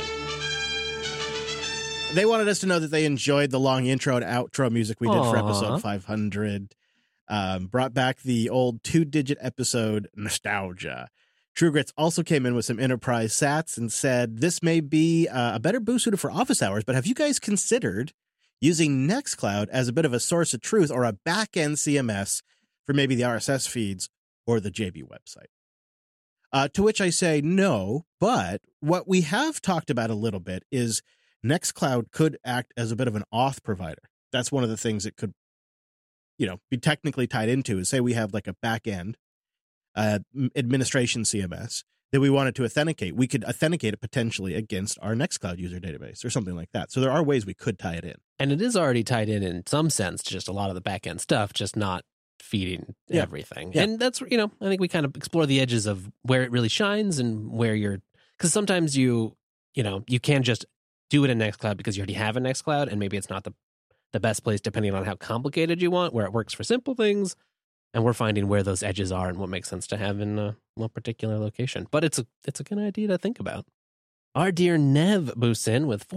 They wanted us to know that they enjoyed the long intro and outro music we did for episode 500. Brought back the old 2-digit episode nostalgia. True Grits also came in with some enterprise sats and said, this may be a better boost suited for office hours, but have you guys considered using Nextcloud as a bit of a source of truth or a back-end CMS for maybe the RSS feeds or the JB website? To which I say no, but what we have talked about a little bit is Nextcloud could act as a bit of an auth provider. That's one of the things it could, be technically tied into is say we have like a back-end administration CMS that we wanted to authenticate. We could authenticate it potentially against our Nextcloud user database or something like that. So there are ways we could tie it in. And it is already tied in some sense to just a lot of the back-end stuff, just not feeding everything. Yeah. And that's, I think we kind of explore the edges of where it really shines and where because sometimes you can just do it in Nextcloud because you already have a Nextcloud, and maybe it's not the best place depending on how complicated you want, where it works for simple things. And we're finding where those edges are and what makes sense to have in one particular location. But it's a good idea to think about. Our dear Nev boosts in with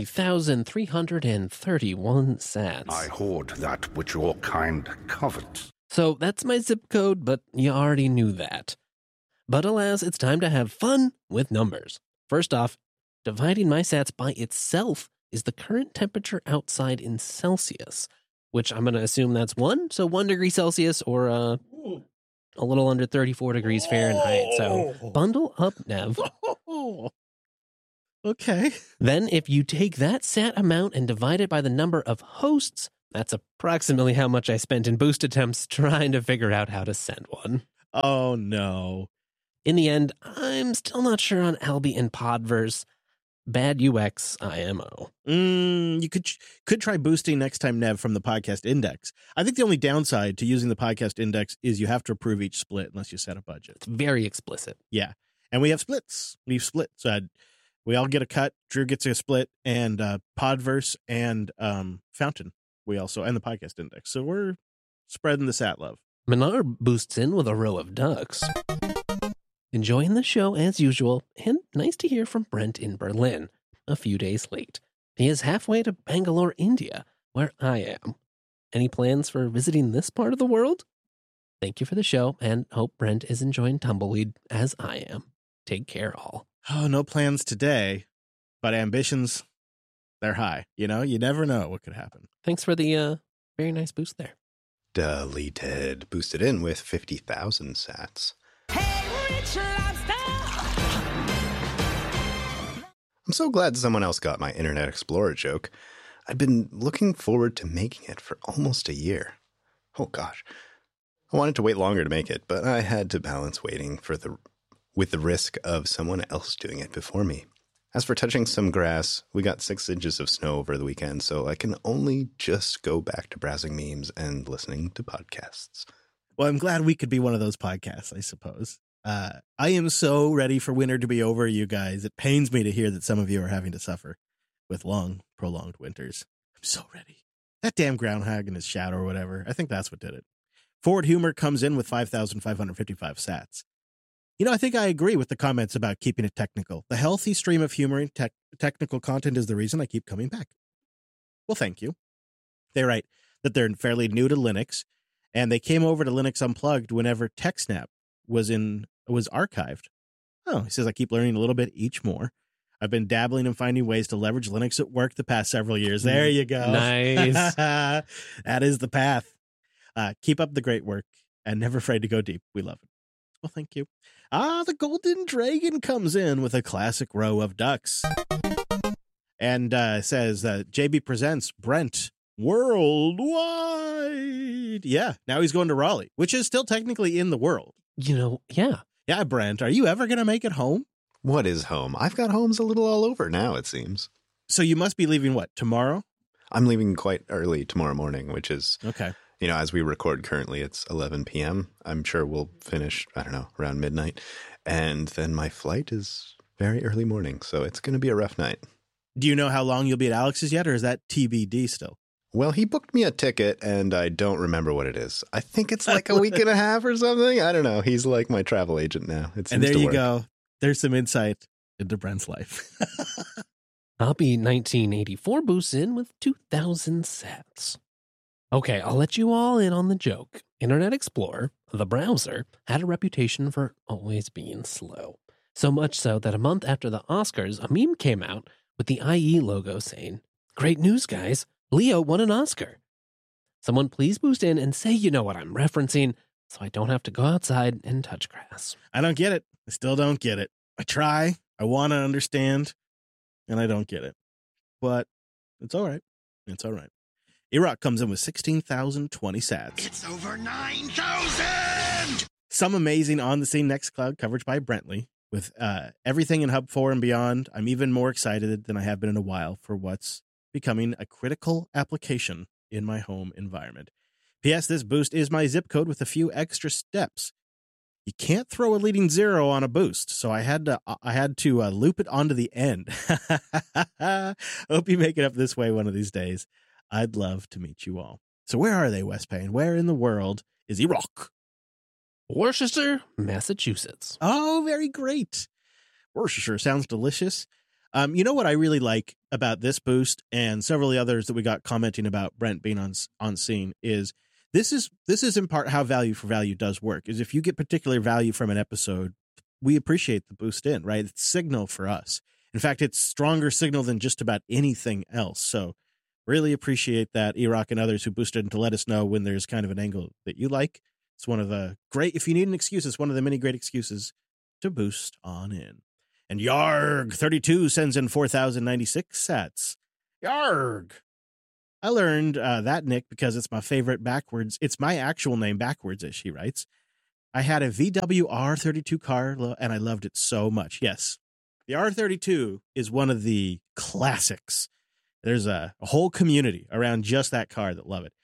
43,331 sats. I hoard that which your kind covet. So that's my zip code, but you already knew that. But alas, it's time to have fun with numbers. First off, dividing my sats by itself is the current temperature outside in Celsius, which I'm going to assume that's 1. So 1 degree Celsius or a little under 34 degrees Fahrenheit. So bundle up, Nev. Okay. Then if you take that sat amount and divide it by the number of hosts, that's approximately how much I spent in boost attempts trying to figure out how to send one. Oh, no. In the end, I'm still not sure on Alby and Podverse. Bad UX, IMO. You could try boosting next time, Nev, from the podcast index. I think the only downside to using the podcast index is you have to approve each split unless you set a budget. It's very explicit. Yeah. And we have splits. We've split. So we all get a cut. Drew gets a split, and Podverse and Fountain. We also, and the podcast index. So we're spreading the sat love. Minar boosts in with a row of ducks. Enjoying the show as usual, and nice to hear from Brent in Berlin, a few days late. He is halfway to Bangalore, India, where I am. Any plans for visiting this part of the world? Thank you for the show, and hope Brent is enjoying Tumbleweed as I am. Take care, all. Oh, no plans today, but ambitions, they're high. You know, you never know what could happen. Thanks for the very nice boost there. Deleted. Boosted in with 50,000 sats. I'm so glad someone else got my Internet Explorer joke. I'd been looking forward to making it for almost a year. Oh gosh. I wanted to wait longer to make it, but I had to balance waiting with the risk of someone else doing it before me. As for touching some grass, we got 6 inches of snow over the weekend, so I can only just go back to browsing memes and listening to podcasts. Well, I'm glad we could be one of those podcasts, I suppose. I am so ready for winter to be over, you guys. It pains me to hear that some of you are having to suffer with long, prolonged winters. I'm so ready. That damn groundhog in his shadow or whatever, I think that's what did it. Forward Humor comes in with 5,555 sats. You know, I think I agree with the comments about keeping it technical. The healthy stream of humor and technical content is the reason I keep coming back. Well, thank you. They write that they're fairly new to Linux, and they came over to Linux Unplugged whenever TechSnap was archived. Oh, he says, I keep learning a little bit each more. I've been dabbling and finding ways to leverage Linux at work the past several years. There you go. Nice. That is the path. Keep up the great work and never afraid to go deep. We love it. Well, thank you. The Golden Dragon comes in with a classic row of ducks and says that JB presents Brent worldwide. Yeah, now he's going to Raleigh, which is still technically in the world. You know, yeah. Yeah, Brent, are you ever going to make it home? What is home? I've got homes a little all over now, it seems. So you must be leaving, what, tomorrow? I'm leaving quite early tomorrow morning, which is, okay. You know, as we record currently, it's 11 p.m. I'm sure we'll finish, I don't know, around midnight. And then my flight is very early morning, so it's going to be a rough night. Do you know how long you'll be at Alex's yet, or is that TBD still? Well, he booked me a ticket, and I don't remember what it is. I think it's like a week and a half or something. I don't know. He's like my travel agent now. It seems and there to you work. Go. There's some insight into Brent's life. Hoppy 1984 boosts in with 2,000 sats. Okay, I'll let you all in on the joke. Internet Explorer, the browser, had a reputation for always being slow. So much so that a month after the Oscars, a meme came out with the IE logo saying, "Great news, guys. Leo won an Oscar." Someone please boost in and say you know what I'm referencing so I don't have to go outside and touch grass. I don't get it. I still don't get it. I try. I want to understand. And I don't get it. But it's all right. It's all right. Iraq comes in with 16,020 sats. It's over 9,000! Some amazing on-the-scene Nextcloud coverage by Brentley. With everything in Hub 4 and beyond, I'm even more excited than I have been in a while for what's becoming a critical application in my home environment. P.S. This boost is my zip code with a few extra steps. You can't throw a leading 0 on a boost, so I had to loop it onto the end. Hope you make it up this way one of these days. I'd love to meet you all. So where are they, West Payne? Where in the world is Iraq? Worcester, Massachusetts. Oh, very great. Worcestershire sounds delicious. You know what I really like about this boost and several of the others that we got commenting about Brent being on scene is this is in part how value for value does work. Is if you get particular value from an episode, we appreciate the boost in, right? It's signal for us. In fact, it's stronger signal than just about anything else. So really appreciate that, Erock and others who boosted, and to let us know when there's kind of an angle that you like. It's one of the great, if you need an excuse, it's one of the many great excuses to boost on in. And Yarg32 sends in 4,096 sats. Yarg! I learned that nick because it's my favorite backwards. It's my actual name backwards, as she writes. I had a VW R32 car, and I loved it so much. Yes, the R32 is one of the classics. There's a whole community around just that car that love it.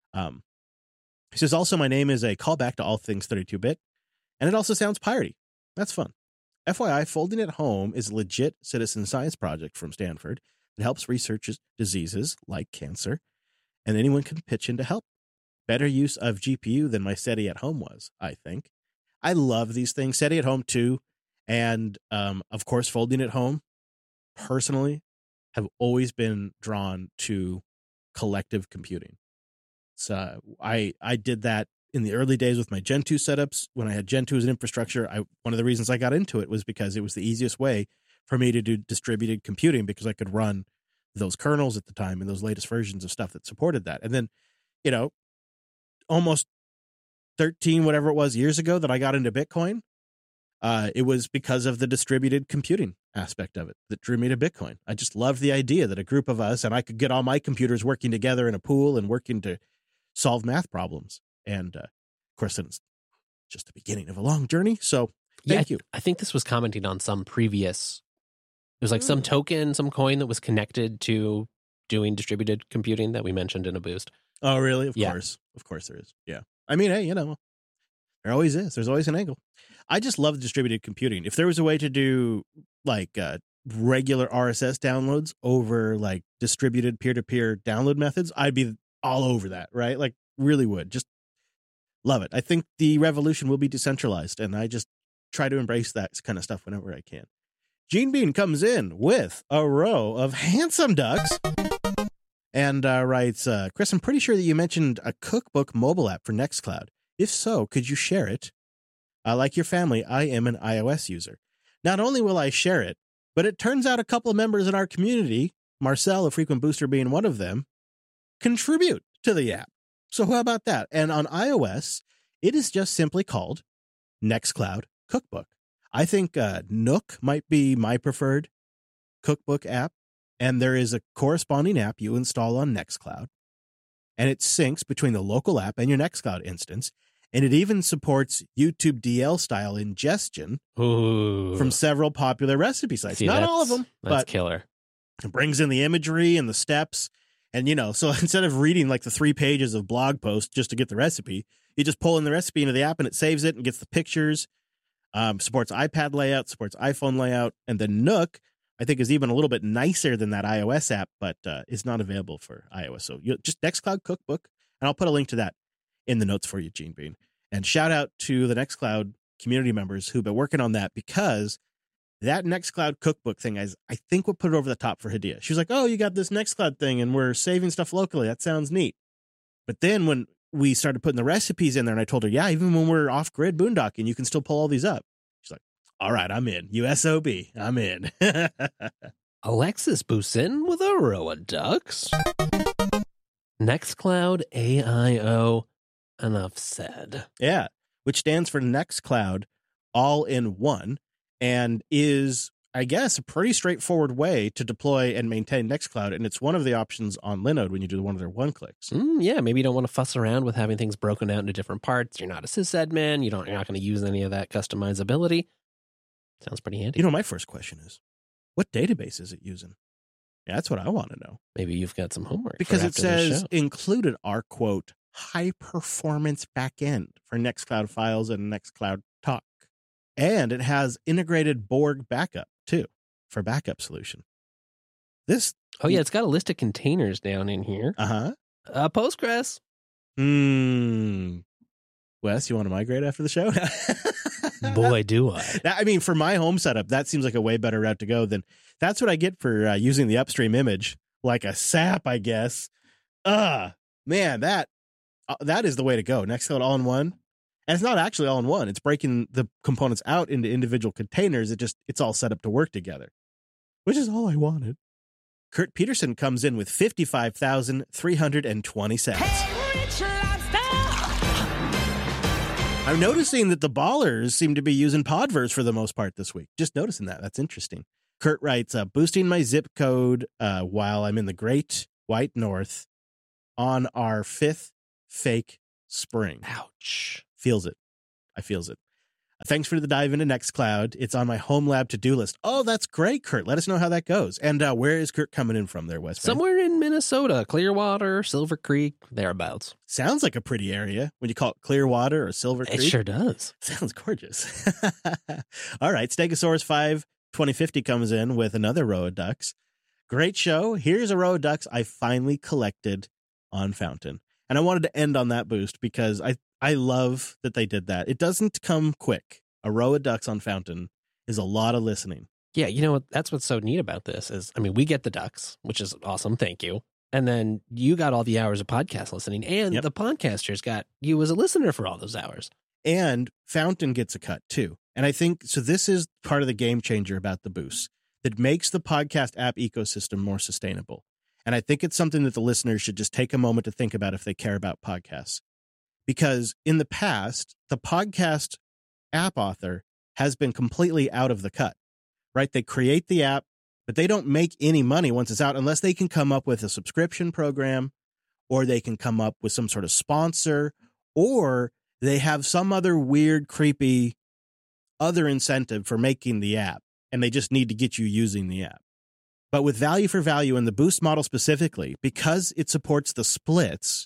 He says, also, my name is a callback to all things 32-bit, and it also sounds piratey. That's fun. FYI, Folding at Home is a legit citizen science project from Stanford that helps research diseases like cancer, and anyone can pitch in to help. Better use of GPU than my SETI at Home was, I think. I love these things. SETI at Home, too, and, of course, Folding at Home, personally, have always been drawn to collective computing. So I did that in the early days with my Gen 2 setups. When I had Gen 2 as an infrastructure, one of the reasons I got into it was because it was the easiest way for me to do distributed computing, because I could run those kernels at the time and those latest versions of stuff that supported that. And then, almost 13, whatever it was, years ago that I got into Bitcoin, it was because of the distributed computing aspect of it that drew me to Bitcoin. I just loved the idea that a group of us, and I could get all my computers working together in a pool and working to solve math problems. And of course, it's just the beginning of a long journey. So thank you. I think this was commenting on some previous, it was like some token, some coin that was connected to doing distributed computing that we mentioned in a boost. Oh, really? Of course. Of course there is. Yeah. I mean, hey, there always is. There's always an angle. I just love distributed computing. If there was a way to do like regular RSS downloads over like distributed peer-to-peer download methods, I'd be all over that, right? Like really would. Just love it. I think the revolution will be decentralized, and I just try to embrace that kind of stuff whenever I can. Gene Bean comes in with a row of handsome ducks and writes, Chris, I'm pretty sure that you mentioned a cookbook mobile app for Nextcloud. If so, could you share it? Like your family, I am an iOS user. Not only will I share it, but it turns out a couple of members in our community, Marcel, a frequent booster being one of them, contribute to the app. So how about that? And on iOS, it is just simply called Nextcloud Cookbook. I think Nook might be my preferred cookbook app, and there is a corresponding app you install on Nextcloud, and it syncs between the local app and your Nextcloud instance, and it even supports YouTube DL style ingestion from several popular recipe sites. Not all of them, but killer. It brings in the imagery and the steps. And, so instead of reading like the 3 pages of blog post just to get the recipe, you just pull in the recipe into the app and it saves it and gets the pictures. Supports iPad layout, supports iPhone layout. And then Nook, I think, is even a little bit nicer than that iOS app, but is not available for iOS. So just Nextcloud Cookbook, and I'll put a link to that in the notes for you, Gene Bean. And shout out to the Nextcloud community members who've been working on that, because that Nextcloud Cookbook thing, I think what put it over the top for Hadia. She was like, oh, you got this Nextcloud thing and we're saving stuff locally. That sounds neat. But then when we started putting the recipes in there and I told her, yeah, even when we're off-grid boondocking, you can still pull all these up. She's like, all right, I'm in. USOB, I'm in. Alexis boosts in with a row of ducks. Nextcloud AIO, enough said. Yeah, which stands for Nextcloud all in one, and is, I guess, a pretty straightforward way to deploy and maintain Nextcloud. And it's one of the options on Linode when you do one of their one-clicks. Yeah, maybe you don't want to fuss around with having things broken out into different parts. You're not a sysadmin. You're not going to use any of that customizability. Sounds pretty handy. My first question is, what database is it using? Yeah, that's what I want to know. Maybe you've got some homework. Because it says included are, quote, high-performance backend for Nextcloud files and Nextcloud Talk. And it has integrated Borg backup, too, for backup solution. This... Oh, yeah, it's got a list of containers down in here. Uh-huh. Postgres. Wes, you want to migrate after the show? Boy, do I. I mean, for my home setup, that seems like a way better route to go than... That's what I get for using the upstream image, like a SAP, I guess. Man, that is the way to go. Nextcloud all-in-one. And it's not actually all in one. It's breaking the components out into individual containers. It's all set up to work together. which is all I wanted. Kurt Peterson comes in with 55,320 sats. I'm noticing that the ballers seem to be using Podverse for the most part this week. Just noticing that. That's interesting. Kurt writes, boosting my zip code while I'm in the Great White North on our 5th fake spring. Ouch. Feels it. I feels it. Thanks for the dive into Nextcloud. It's on my home lab to-do list. Oh, that's great, Kurt. Let us know how that goes. And where is Kurt coming in from there, Wes? Somewhere in Minnesota, Clearwater, Silver Creek, thereabouts. Sounds like a pretty area when you call it Clearwater or Silver Creek. It sure does. Sounds gorgeous. All right, Stegosaurus 5 2050 comes in with another row of ducks. Great show. Here's a row of ducks I finally collected on Fountain. And I wanted to end on that boost because I love that they did that. It doesn't come quick. A row of ducks on Fountain is a lot of listening. Yeah, you know what? That's what's so neat about this is, I mean, we get the ducks, which is awesome. Thank you. And then you got all the hours of podcast listening, and the podcasters got you as a listener for all those hours. And Fountain gets a cut too. And I think, so this is part of the game changer about the boost that makes the podcast app ecosystem more sustainable. And I think it's something that the listeners should just take a moment to think about if they care about podcasts. Because in the past, the podcast app author has been completely out of the cut, right? They create the app, but they don't make any money once it's out unless they can come up with a subscription program, or they can come up with some sort of sponsor, or they have some other weird, creepy other incentive for making the app, and they just need to get you using the app. But with value for value in the Boost model specifically, because it supports the splits,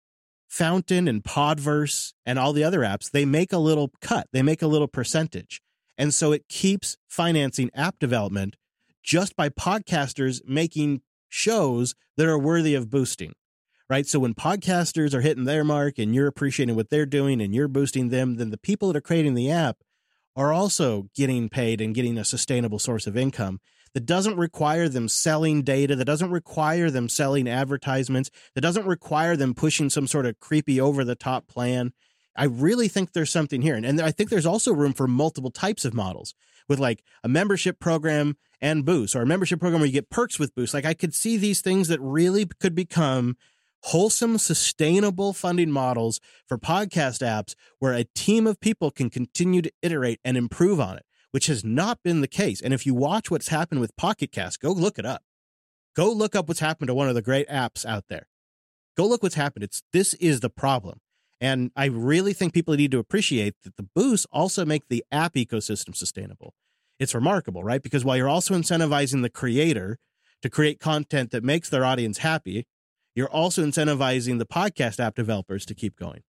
Fountain and Podverse and all the other apps, they make a little cut. They make a little percentage. And so it keeps financing app development just by podcasters making shows that are worthy of boosting, right? So when podcasters are hitting their mark and you're appreciating what they're doing and you're boosting them, then the people that are creating the app are also getting paid and getting a sustainable source of income that doesn't require them selling data, that doesn't require them selling advertisements, that doesn't require them pushing some sort of creepy over-the-top plan. I really think there's something here. And I think there's also room for multiple types of models with like a membership program and Boost, or a membership program where you get perks with Boost. Like I could see these things that really could become wholesome, sustainable funding models for podcast apps where a team of people can continue to iterate and improve on it, which has not been the case. And if you watch what's happened with Pocket Cast, go look it up. Go look up what's happened to one of the great apps out there. Go look what's happened. This is the problem. And I really think people need to appreciate that the boosts also make the app ecosystem sustainable. It's remarkable, right? Because while you're also incentivizing the creator to create content that makes their audience happy, you're also incentivizing the podcast app developers to keep going.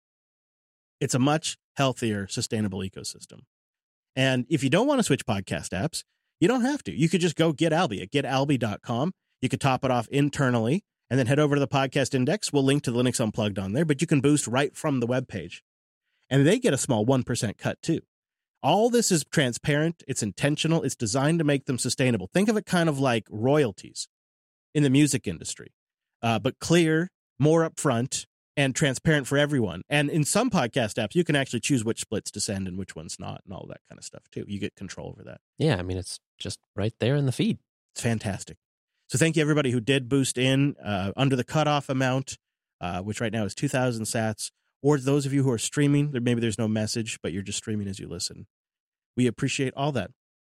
It's a much healthier, sustainable ecosystem. And if you don't want to switch podcast apps, you don't have to. You could just go get Alby at getalby.com. You could top it off internally and then head over to the podcast index. We'll link to Linux Unplugged on there, but you can boost right from the webpage. And they get a small 1% cut too. All this is transparent. It's intentional. It's designed to make them sustainable. Think of it kind of like royalties in the music industry, but clear, more upfront, and transparent for everyone. And in some podcast apps, you can actually choose which splits to send and which ones not and all that kind of stuff too. You get control over that. Yeah, I mean, it's just right there in the feed. It's fantastic. So thank you everybody who did boost in under the cutoff amount, which right now is 2,000 sats, or those of you who are streaming, maybe there's no message, but you're just streaming as you listen. We appreciate all that.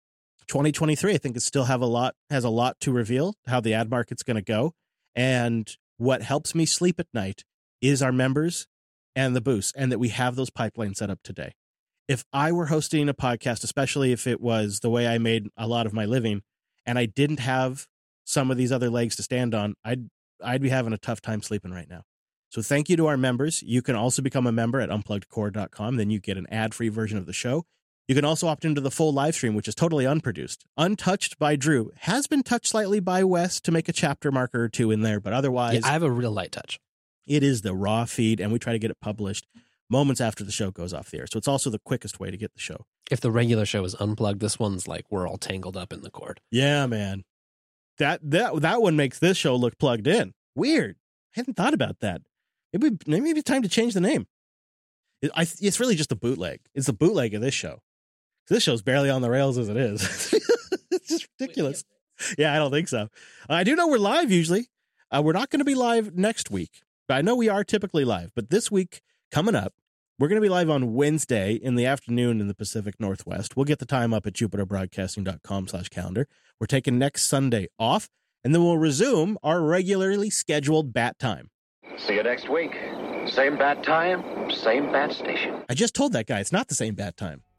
2023, I think, has a lot to reveal, how the ad market's going to go. And what helps me sleep at night is our members and the boosts, and that we have those pipelines set up today. If I were hosting a podcast, especially if it was the way I made a lot of my living, and I didn't have some of these other legs to stand on, I'd be having a tough time sleeping right now. So thank you to our members. You can also become a member at unpluggedcore.com. Then you get an ad-free version of the show. You can also opt into the full live stream, which is totally unproduced, untouched by Drew. Has been touched slightly by Wes to make a chapter marker or two in there, but otherwise... Yeah, I have a real light touch. It is the raw feed, and we try to get it published moments after the show goes off the air. So it's also the quickest way to get the show. If the regular show is unplugged, this one's like we're all tangled up in the cord. Yeah, man. That one makes this show look plugged in. Weird. I hadn't thought about that. Maybe it's time to change the name. It's really just a bootleg. It's the bootleg of this show. This show's barely on the rails as it is. It's just ridiculous. Yeah, I don't think so. I do know we're live usually. We're not going to be live next week. But I know we are typically live. But this week, coming up, we're going to be live on Wednesday in the afternoon in the Pacific Northwest. We'll get the time up at jupiterbroadcasting.com/calendar. We're taking next Sunday off, and then we'll resume our regularly scheduled bat time. See you next week. Same bat time, same bat station. I just told that guy it's not the same bat time.